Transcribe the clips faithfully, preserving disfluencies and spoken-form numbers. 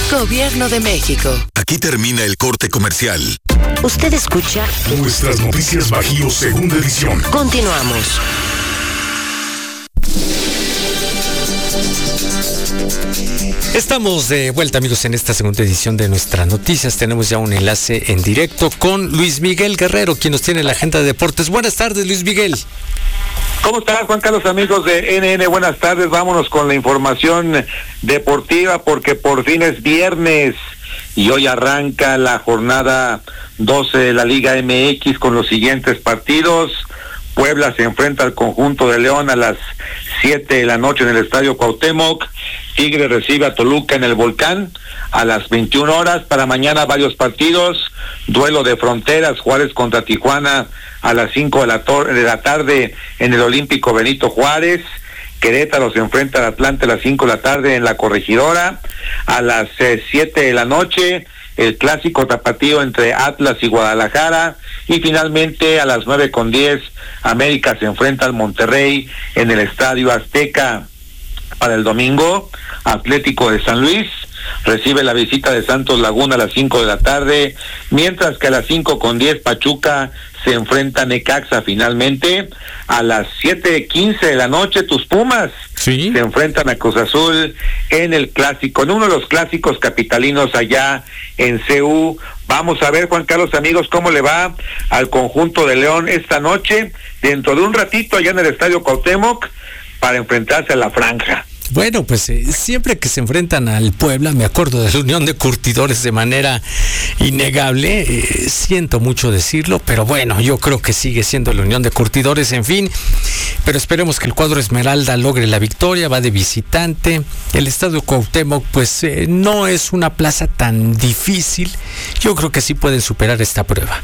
Gobierno de México. Aquí termina el corte comercial. Usted escucha Nuestras Noticias Bajío, segunda edición. Continuamos. Estamos de vuelta, amigos, en esta segunda edición de Nuestras Noticias. Tenemos ya un enlace en directo con Luis Miguel Guerrero, quien nos tiene la agenda de deportes. Buenas tardes, Luis Miguel. ¿Cómo estás, Juan Carlos, amigos de N N? Buenas tardes. Vámonos con la información deportiva porque por fin es viernes y hoy arranca la jornada doce de la Liga M X con los siguientes partidos. Puebla se enfrenta al conjunto de León a las siete de la noche en el Estadio Cuauhtémoc. Tigre recibe a Toluca en el Volcán a las veintiuna horas. Para mañana varios partidos. Duelo de fronteras, Juárez contra Tijuana a las cinco de la, tor- de la tarde en el Olímpico Benito Juárez. Querétaro se enfrenta al Atlante a las cinco de la tarde en la Corregidora. A las eh, siete de la noche, el clásico tapatío entre Atlas y Guadalajara. Y finalmente a las nueve con diez, América se enfrenta al Monterrey en el Estadio Azteca. Para el domingo, Atlético de San Luis recibe la visita de Santos Laguna a las cinco de la tarde, mientras que a las cinco con diez Pachuca se enfrenta a Necaxa. Finalmente, a las siete quince de la noche, tus Pumas ¿Sí? se enfrentan a Cruz Azul en el clásico, en uno de los clásicos capitalinos allá en C U. Vamos a ver, Juan Carlos, amigos, cómo le va al conjunto de León esta noche, dentro de un ratito allá en el Estadio Cuauhtémoc, para enfrentarse a la Franja. Bueno, pues eh, siempre que se enfrentan al Puebla, me acuerdo de la Unión de Curtidores de manera innegable, eh, siento mucho decirlo, pero bueno, yo creo que sigue siendo la Unión de Curtidores, en fin, pero esperemos que el cuadro Esmeralda logre la victoria, va de visitante. El Estadio Cuauhtémoc pues eh, no es una plaza tan difícil, yo creo que sí pueden superar esta prueba.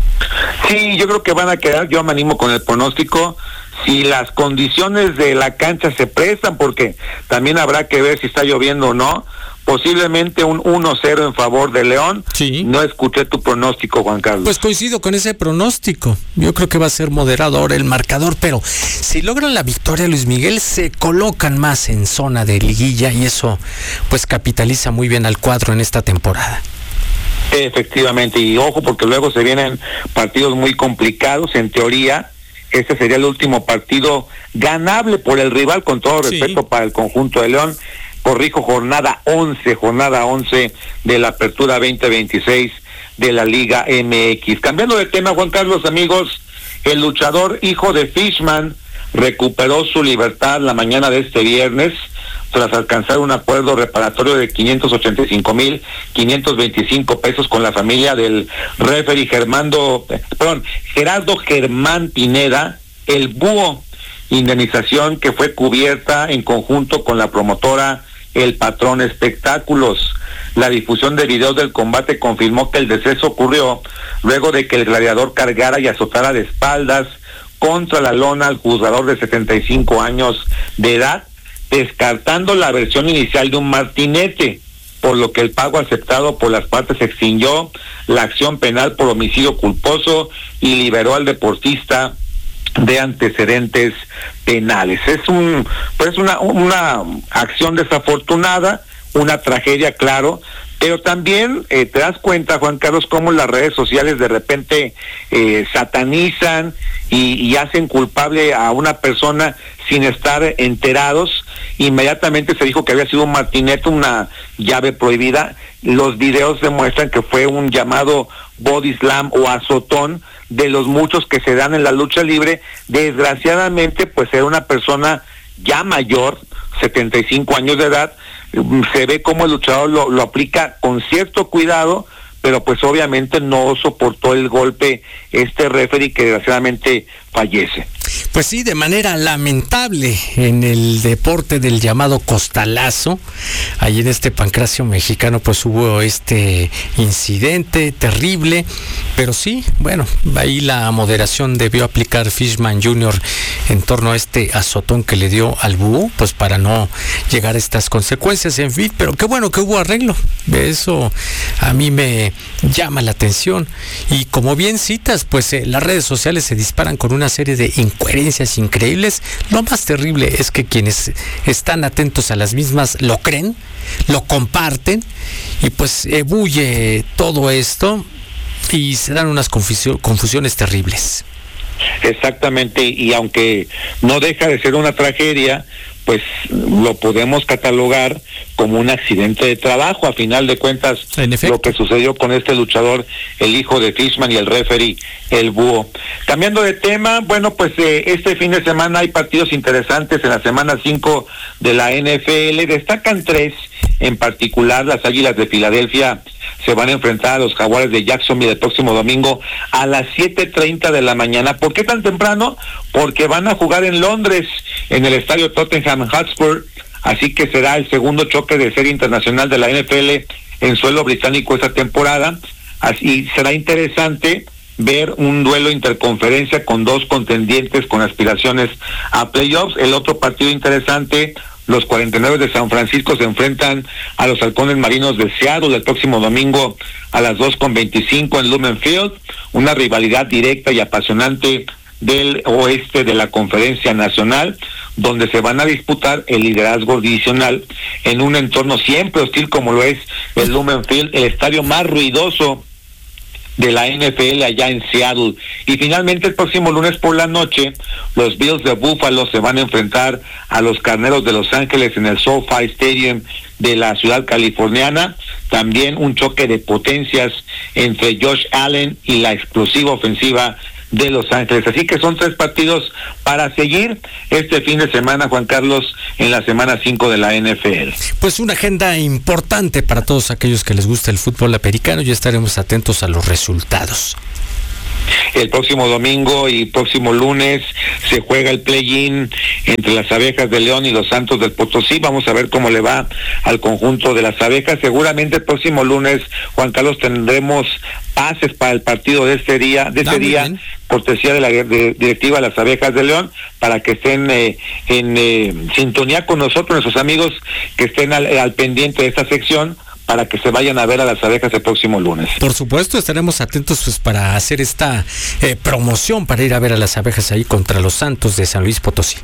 Sí, yo creo que van a quedar, yo me animo con el pronóstico, si las condiciones de la cancha se prestan, porque también habrá que ver si está lloviendo o no, posiblemente un uno cero en favor de León. Sí. No escuché tu pronóstico, Juan Carlos. Pues coincido con ese pronóstico, yo creo que va a ser moderado ahora el marcador, pero si logran la victoria, Luis Miguel, se colocan más en zona de liguilla y eso pues capitaliza muy bien al cuadro en esta temporada. Efectivamente, y ojo porque luego se vienen partidos muy complicados. En teoría, este sería el último partido ganable por el rival, con todo Sí. respeto para el conjunto de León. Corrijo, jornada once, jornada once de la apertura veinte veintiséis de la Liga M X. Cambiando de tema, Juan Carlos, amigos, el luchador hijo de Fishman recuperó su libertad la mañana de este viernes tras alcanzar un acuerdo reparatorio de quinientos ochenta y cinco mil quinientos veinticinco pesos con la familia del referee Germando, perdón, Gerardo Germán Pineda, el Búho, indemnización que fue cubierta en conjunto con la promotora El Patrón Espectáculos. La difusión de videos del combate confirmó que el deceso ocurrió luego de que el gladiador cargara y azotara de espaldas contra la lona al jugador de setenta y cinco años de edad, descartando la versión inicial de un martinete, por lo que el pago aceptado por las partes extinguió la acción penal por homicidio culposo y liberó al deportista de antecedentes penales. Es un pues una una acción desafortunada, una tragedia, claro, pero también eh, te das cuenta, Juan Carlos, cómo las redes sociales de repente eh, satanizan y, y hacen culpable a una persona sin estar enterados. Inmediatamente se dijo que había sido un martinete, una llave prohibida. Los videos demuestran que fue un llamado body slam o azotón, de los muchos que se dan en la lucha libre. Desgraciadamente, pues era una persona ya mayor, setenta y cinco años de edad. Se ve cómo el luchador lo, lo aplica con cierto cuidado, pero pues obviamente no soportó el golpe este referee que desgraciadamente fallece. Pues sí, de manera lamentable en el deporte del llamado costalazo, ahí en este pancracio mexicano pues hubo este incidente terrible, pero sí, bueno, ahí la moderación debió aplicar Fishman junior en torno a este azotón que le dio al búho, pues para no llegar a estas consecuencias, en fin, pero qué bueno que hubo arreglo, eso a mí me llama la atención, y como bien citas, pues eh, las redes sociales se disparan con una una serie de incoherencias increíbles. Lo más terrible es que quienes están atentos a las mismas lo creen, lo comparten y pues ebulle todo esto y se dan unas confusio- confusiones terribles. Exactamente, y aunque no deja de ser una tragedia, pues lo podemos catalogar como un accidente de trabajo. A final de cuentas, lo que sucedió con este luchador, el hijo de Fishman y el referee, el Búho. Cambiando de tema, bueno, pues eh, este fin de semana hay partidos interesantes en la semana cinco de la N F L. Destacan tres, en particular las Águilas de Filadelfia se van a enfrentar a los Jaguares de Jacksonville el próximo domingo a las siete treinta de la mañana. ¿Por qué tan temprano? Porque van a jugar en Londres, en el estadio Tottenham Hotspur, así que será el segundo choque de serie internacional de la N F L en suelo británico esta temporada. Así será interesante ver un duelo interconferencia con dos contendientes con aspiraciones a playoffs. El otro partido interesante, los cuarenta y nueve de San Francisco se enfrentan a los Halcones Marinos de Seattle el próximo domingo a las dos con veinticinco en Lumen Field, una rivalidad directa y apasionante del oeste de la Conferencia Nacional, donde se van a disputar el liderazgo divisional en un entorno siempre hostil como lo es el Lumen Field, el estadio más ruidoso de la N F L allá en Seattle. Y finalmente el próximo lunes por la noche, los Bills de Buffalo se van a enfrentar a los Carneros de Los Ángeles en el SoFi Stadium de la ciudad californiana. También un choque de potencias entre Josh Allen y la explosiva ofensiva de Los Ángeles. Así que son tres partidos para seguir este fin de semana, Juan Carlos, en la semana cinco de la N F L. Pues una agenda importante para todos aquellos que les gusta el fútbol americano. Ya estaremos atentos a los resultados. El próximo domingo y próximo lunes se juega el play-in entre las Abejas de León y los Santos del Potosí. Vamos a ver cómo le va al conjunto de las Abejas. Seguramente el próximo lunes, Juan Carlos, tendremos pases para el partido de este día, de este día, bien. Cortesía de la de, directiva de las Abejas de León, para que estén eh, en eh, sintonía con nosotros, nuestros amigos que estén al, al pendiente de esta sección, para que se vayan a ver a las Abejas el próximo lunes. Por supuesto, estaremos atentos pues para hacer esta eh, promoción para ir a ver a las Abejas ahí contra los Santos de San Luis Potosí.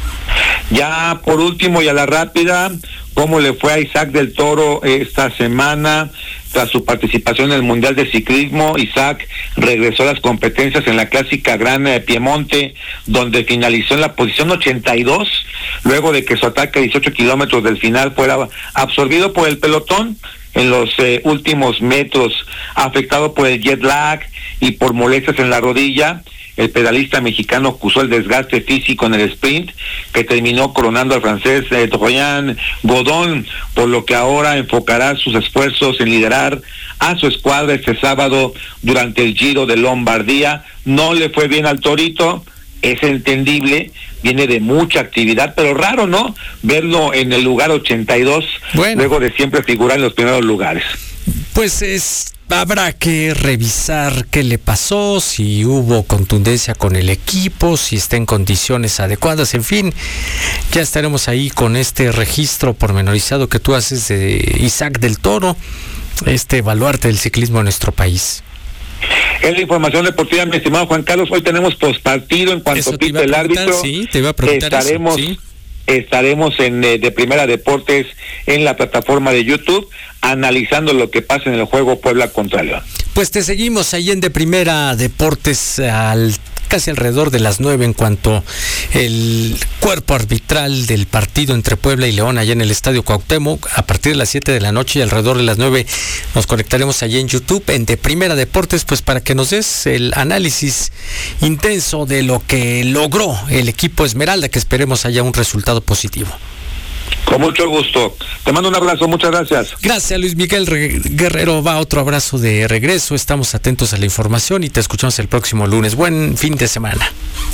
Ya por último y a la rápida, ¿cómo le fue a Isaac del Toro esta semana? Tras su participación en el Mundial de Ciclismo, Isaac regresó a las competencias en la clásica Gran Piemonte, donde finalizó en la posición ochenta y dos, luego de que su ataque a dieciocho kilómetros del final fuera absorbido por el pelotón en los eh, últimos metros, afectado por el jet lag y por molestias en la rodilla. El pedalista mexicano acusó el desgaste físico en el sprint, que terminó coronando al francés eh, Dorian Godon, por lo que ahora enfocará sus esfuerzos en liderar a su escuadra este sábado durante el Giro de Lombardía. No le fue bien al Torito, es entendible, viene de mucha actividad, pero raro, ¿no?, verlo en el lugar ochenta y dos, bueno, luego de siempre figurar en los primeros lugares. Pues es... habrá que revisar qué le pasó, si hubo contundencia con el equipo, si está en condiciones adecuadas, en fin, ya estaremos ahí con este registro pormenorizado que tú haces de Isaac del Toro, este baluarte del ciclismo en nuestro país. Es la información deportiva, mi estimado Juan Carlos. Hoy tenemos postpartido en cuanto pite el árbitro. Sí, te iba a preguntar estaremos, eso, ¿sí? Estaremos en eh, de Primera Deportes en la plataforma de YouTube, analizando lo que pasa en el juego Puebla contra León. Pues te seguimos ahí en De Primera Deportes al casi alrededor de las nueve en cuanto el cuerpo arbitral del partido entre Puebla y León allá en el Estadio Cuauhtémoc. A partir de las siete de la noche y alrededor de las nueve nos conectaremos allí en YouTube en De Primera Deportes, pues para que nos des el análisis intenso de lo que logró el equipo Esmeralda, que esperemos haya un resultado positivo. Con mucho gusto. Te mando un abrazo, muchas gracias. Gracias, Luis Miguel Guerrero. Va otro abrazo de regreso. Estamos atentos a la información y te escuchamos el próximo lunes. Buen fin de semana.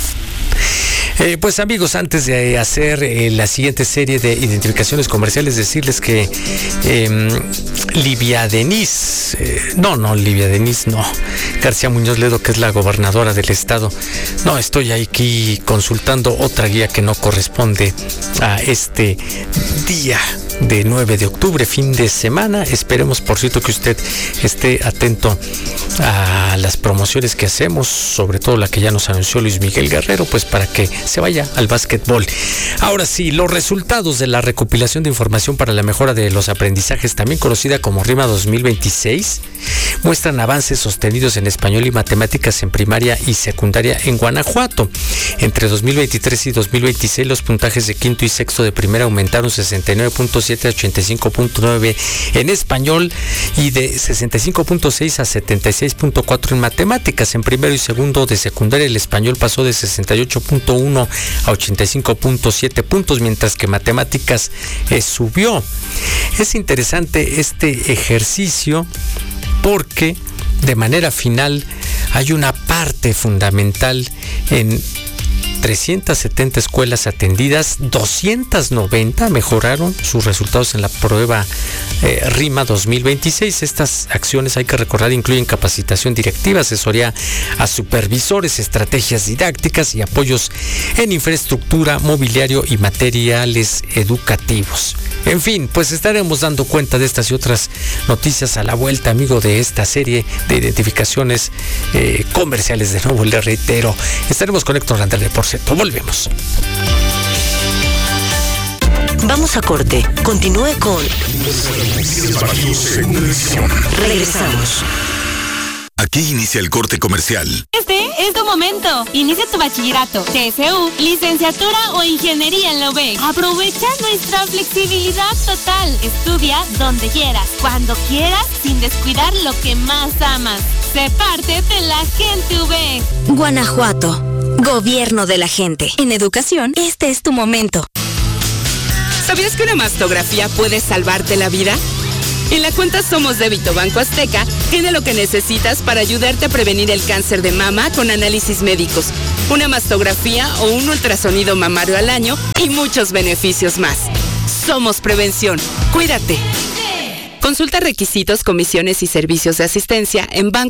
Eh, pues amigos, antes de hacer eh, la siguiente serie de identificaciones comerciales, decirles que eh, Livia Denise, eh, no, no, Livia Denise, no, García Muñoz Ledo, que es la gobernadora del estado, no, estoy aquí consultando otra guía que no corresponde a este día de nueve de octubre, fin de semana. Esperemos, por cierto, que usted esté atento a las promociones que hacemos, sobre todo la que ya nos anunció Luis Miguel Guerrero, pues para que se vaya al básquetbol. Ahora sí, los resultados de la recopilación de información para la mejora de los aprendizajes, también conocida como RIMA dos mil veintiséis, muestran avances sostenidos en español y matemáticas en primaria y secundaria en Guanajuato. Entre dos mil veintitrés y dos mil veintiséis, los puntajes de quinto y sexto de primaria aumentaron sesenta y nueve punto siete a ochenta y cinco punto nueve en español y de sesenta y cinco punto seis a setenta y seis punto cuatro en matemáticas. En primero y segundo de secundaria, el español pasó de sesenta y ocho punto uno a ochenta y cinco punto siete puntos, mientras que matemáticas eh, subió. Es interesante este ejercicio porque de manera final hay una parte fundamental en trescientas setenta escuelas atendidas, doscientas noventa mejoraron sus resultados en la prueba eh, RIMA dos mil veintiséis. Estas acciones, hay que recordar, incluyen capacitación directiva, asesoría a supervisores, estrategias didácticas y apoyos en infraestructura, mobiliario y materiales educativos. En fin, pues estaremos dando cuenta de estas y otras noticias a la vuelta, amigo, de esta serie de identificaciones eh, comerciales. De nuevo le reitero, estaremos con Héctor Randall, por cierto. Volvemos. Vamos a corte. Continúe con Regresamos. Aquí inicia el corte comercial. Este es tu momento. Inicia tu bachillerato, T S U, licenciatura o ingeniería en la U B E C. Aprovecha nuestra flexibilidad total. Estudia donde quieras, cuando quieras, sin descuidar lo que más amas. Sé parte de la gente U B E C. Guanajuato. Gobierno de la gente. En educación, este es tu momento. ¿Sabías que una mastografía puede salvarte la vida? En la cuenta Somos Débito Banco Azteca tiene lo que necesitas para ayudarte a prevenir el cáncer de mama con análisis médicos, una mastografía o un ultrasonido mamario al año y muchos beneficios más. Somos Prevención. Cuídate. Consulta requisitos, comisiones y servicios de asistencia en Banco